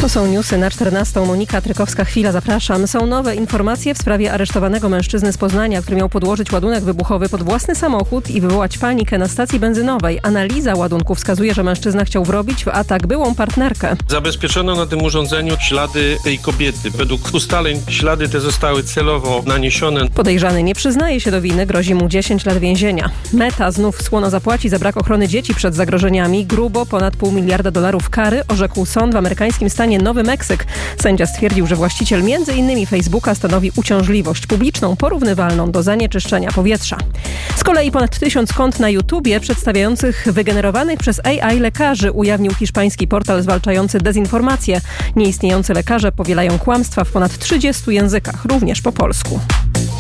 To są newsy na 14. Monika Trykowska-Chwila, zapraszam. Są nowe informacje w sprawie aresztowanego mężczyzny z Poznania, który miał podłożyć ładunek wybuchowy pod własny samochód i wywołać panikę na stacji benzynowej. Analiza ładunku wskazuje, że mężczyzna chciał wrobić w atak byłą partnerkę. Zabezpieczono na tym urządzeniu ślady tej kobiety. Według ustaleń ślady te zostały celowo naniesione. Podejrzany nie przyznaje się do winy, grozi mu 10 lat więzienia. Meta znów słono zapłaci za brak ochrony dzieci przed zagrożeniami. Grubo ponad $500 miliarda kary orzekł sąd w amerykańskim stanie Nowy Meksyk. Sędzia stwierdził, że właściciel m.in. Facebooka stanowi uciążliwość publiczną porównywalną do zanieczyszczenia powietrza. Z kolei ponad 1000 kont na YouTubie przedstawiających wygenerowanych przez AI lekarzy ujawnił hiszpański portal zwalczający dezinformację. Nieistniejący lekarze powielają kłamstwa w ponad 30 językach, również po polsku.